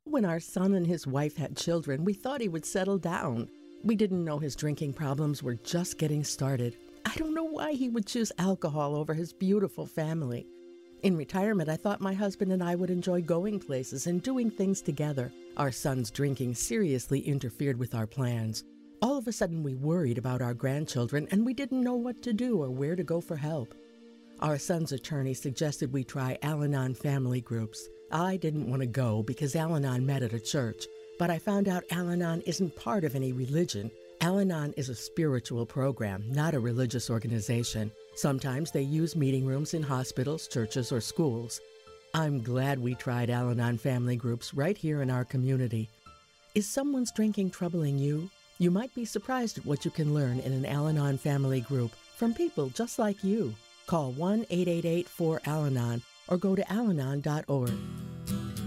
When our son and his wife had children, we thought he would settle down. We didn't know his drinking problems were just getting started. I don't know why he would choose alcohol over his beautiful family. In retirement, I thought my husband and I would enjoy going places and doing things together. Our son's drinking seriously interfered with our plans. All of a sudden, we worried about our grandchildren, and we didn't know what to do or where to go for help. Our son's attorney suggested we try Al-Anon family groups. I didn't want to go because Al-Anon met at a church, but I found out Al-Anon isn't part of any religion. Al-Anon is a spiritual program, not a religious organization. Sometimes they use meeting rooms in hospitals, churches, or schools. I'm glad we tried Al-Anon family groups right here in our community. Is someone's drinking troubling you? You might be surprised at what you can learn in an Al-Anon family group from people just like you. Call 1-888-4-AL-ANON or go to alanon.org.